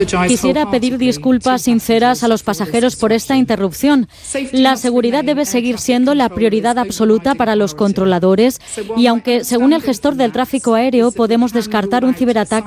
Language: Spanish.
Quisiera pedir disculpas sinceras a los pasajeros por esta interrupción. La seguridad debe seguir siendo la prioridad absoluta para los controladores y aunque, según el gestor del tráfico aéreo, podemos descartar un ciberataque